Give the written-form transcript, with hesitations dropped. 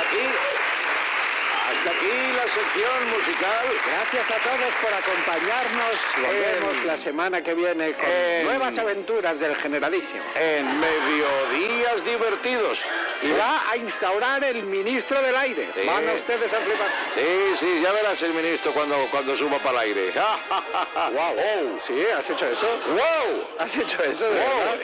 Hasta aquí la sección musical. Gracias a todos por acompañarnos. Volvemos la semana que viene con nuevas aventuras del Generalísimo. En Mediodías Divertidos. Y va a instaurar el ministro del aire. Sí. Van ustedes a flipar. Sí, ya verás el ministro cuando suba para el aire. Wow. Sí, ¿has hecho eso? ¡Wow! ¿Has hecho eso? ¿De Wow. verdad?